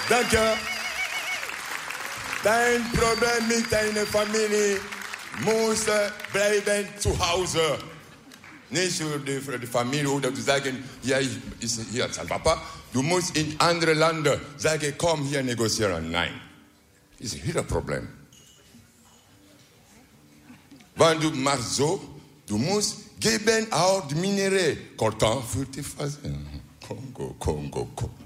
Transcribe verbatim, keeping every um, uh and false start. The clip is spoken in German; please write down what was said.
Danke. Dein Problem mit deiner Familie muss bleiben zu Hause. Nicht für die, für die Familie oder zu sagen, ja, ich ist hier sein Papa. Du musst in andere Länder sagen, komm hier negozieren. Nein. Das ist wieder ein Problem. Wenn du machst so, du musst geben auch die Minerais. Coltan für die Phase. Kongo, Kongo, Kongo.